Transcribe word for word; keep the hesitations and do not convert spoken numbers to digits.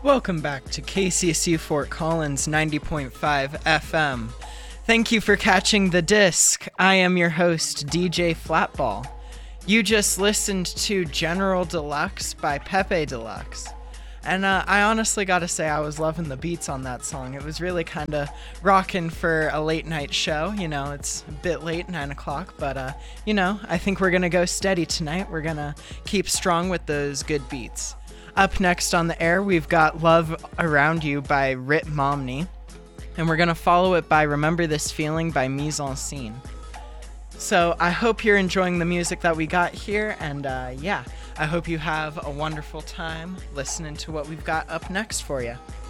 Welcome back to K C S U Fort Collins ninety point five F M. Thank you for catching the disc. I am your host, D J Flatball. You just listened to General Deluxe by Pepe Deluxe. And uh, I honestly gotta say, I was loving the beats on that song. It was really kind of rocking for a late night show. You know, it's a bit late, nine o'clock, but, uh, you know, I think we're gonna go steady tonight. We're gonna keep strong with those good beats. Up next on the air, we've got Love Around You by Rit Momney. And we're gonna follow it by Remember This Feeling by Mise en Scene. So I hope you're enjoying the music that we got here, and uh, yeah, I hope you have a wonderful time listening to what we've got up next for you.